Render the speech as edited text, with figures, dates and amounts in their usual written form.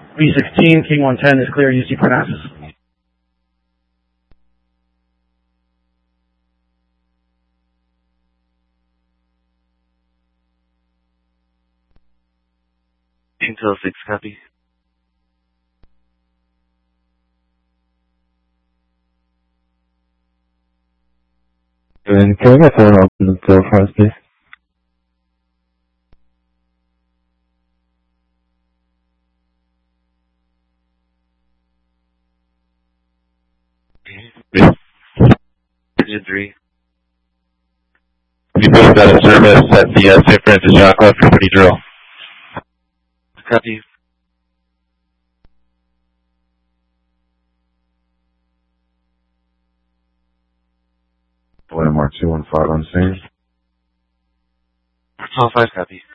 V16, King 110 is clear, UC Parnassus. Intel 6, copy. And can I get an open door for us, please? Engine 3. You both got a service at the San Francisco Chocolate for pretty drill. Copy. Landmark 215 on scene. All 5, copy.